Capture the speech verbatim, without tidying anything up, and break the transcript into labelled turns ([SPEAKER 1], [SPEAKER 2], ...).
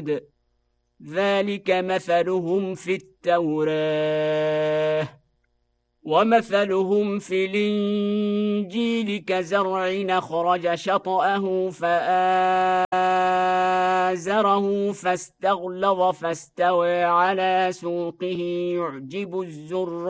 [SPEAKER 1] اليهود ذلك مثلهم في التوراة ومثلهم في الإنجيل كزرع أخرج شطأه فآزره فاستغلظ فاستوى على سوقه يعجب الزراع